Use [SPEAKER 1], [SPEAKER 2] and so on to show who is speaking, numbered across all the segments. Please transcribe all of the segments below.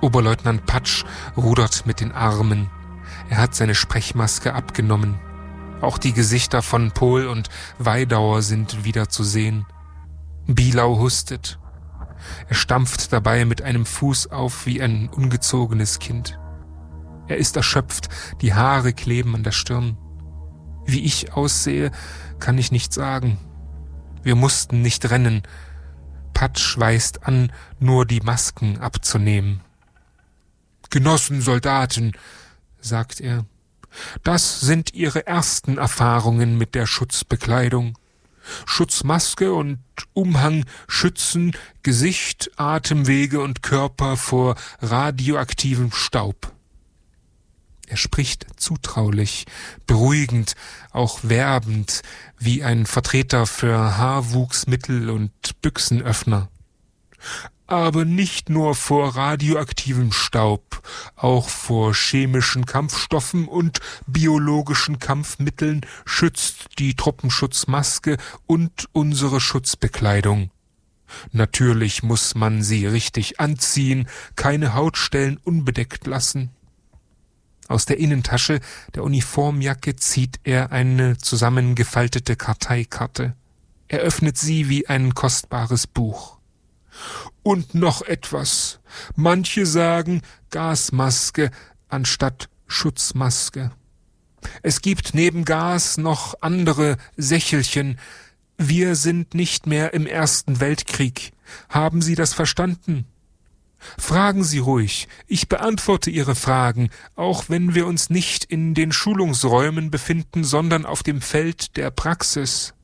[SPEAKER 1] Oberleutnant Patsch rudert mit den Armen. Er hat seine Sprechmaske abgenommen. Auch die Gesichter von Pohl und Weidauer sind wieder zu sehen. Bielau hustet. Er stampft dabei mit einem Fuß auf wie ein ungezogenes Kind. Er ist erschöpft, die Haare kleben an der Stirn. Wie ich aussehe, kann ich nicht sagen. Wir mussten nicht rennen. Patsch weist an, nur die Masken abzunehmen. »Genossen Soldaten«, sagt er, »das sind Ihre ersten Erfahrungen mit der Schutzbekleidung. Schutzmaske und Umhang schützen Gesicht, Atemwege und Körper vor radioaktivem Staub.« Er spricht zutraulich, beruhigend, auch werbend, wie ein Vertreter für Haarwuchsmittel und Büchsenöffner. Aber nicht nur vor radioaktivem Staub, auch vor chemischen Kampfstoffen und biologischen Kampfmitteln schützt die Truppenschutzmaske und unsere Schutzbekleidung. Natürlich muss man sie richtig anziehen, keine Hautstellen unbedeckt lassen. Aus der Innentasche der Uniformjacke zieht er eine zusammengefaltete Karteikarte. Er öffnet sie wie ein kostbares Buch. Und noch etwas. Manche sagen Gasmaske anstatt Schutzmaske. Es gibt neben Gas noch andere Sächelchen. Wir sind nicht mehr im Ersten Weltkrieg. Haben Sie das verstanden? Fragen Sie ruhig. Ich beantworte Ihre Fragen, auch wenn wir uns nicht in den Schulungsräumen befinden, sondern auf dem Feld der Praxis.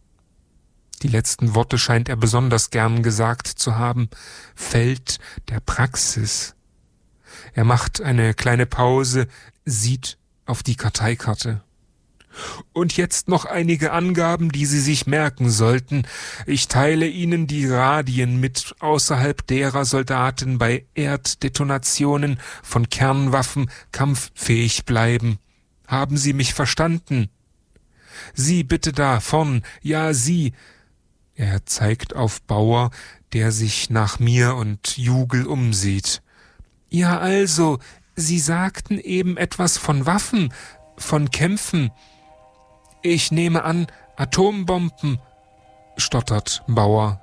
[SPEAKER 1] Die letzten Worte scheint er besonders gern gesagt zu haben. Feld der Praxis. Er macht eine kleine Pause, sieht auf die Karteikarte. Und jetzt noch einige Angaben, die Sie sich merken sollten. Ich teile Ihnen die Radien mit, außerhalb derer Soldaten bei Erddetonationen von Kernwaffen kampffähig bleiben. Haben Sie mich verstanden? Sie bitte da vorn, ja Sie. Er zeigt auf Bauer, der sich nach mir und Jugel umsieht. Ja also, Sie sagten eben etwas von Waffen, von Kämpfen. Ich nehme an, Atombomben, stottert Bauer.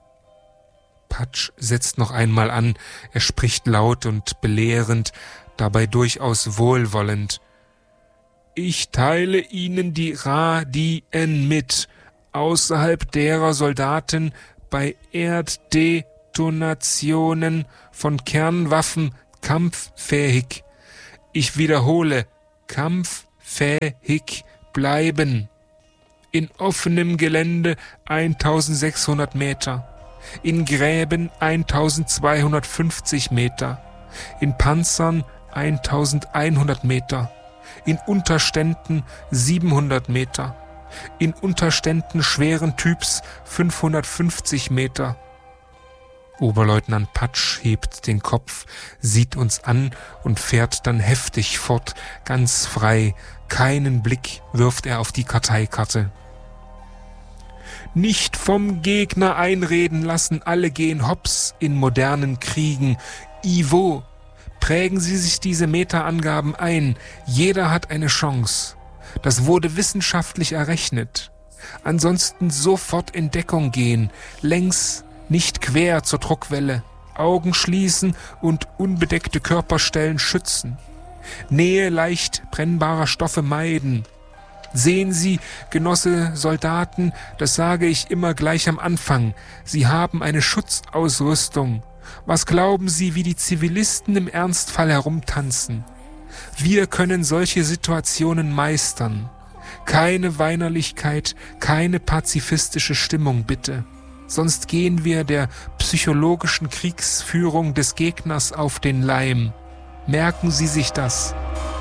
[SPEAKER 1] Patsch setzt noch einmal an, er spricht laut und belehrend, dabei durchaus wohlwollend. Ich teile Ihnen die Radien mit, außerhalb derer Soldaten bei Erddetonationen von Kernwaffen kampffähig, ich wiederhole, kampffähig bleiben. In offenem Gelände 1600 Meter, in Gräben 1250 Meter, in Panzern 1100 Meter, in Unterständen 700 Meter, in Unterständen schweren Typs 550 Meter. Oberleutnant Patsch hebt den Kopf, sieht uns an und fährt dann heftig fort, ganz frei. Keinen Blick wirft er auf die Karteikarte. Nicht vom Gegner einreden lassen, alle gehen hops in modernen Kriegen. Ivo, prägen Sie sich diese Metaangaben ein. Jeder hat eine Chance. Das wurde wissenschaftlich errechnet. Ansonsten sofort in Deckung gehen, längs, nicht quer zur Druckwelle, Augen schließen und unbedeckte Körperstellen schützen. Nähe leicht brennbarer Stoffe meiden. Sehen Sie, Genosse Soldaten, das sage ich immer gleich am Anfang, Sie haben eine Schutzausrüstung. Was glauben Sie, wie die Zivilisten im Ernstfall herumtanzen? Wir können solche Situationen meistern. Keine Weinerlichkeit, keine pazifistische Stimmung, bitte. Sonst gehen wir der psychologischen Kriegsführung des Gegners auf den Leim. Merken Sie sich das.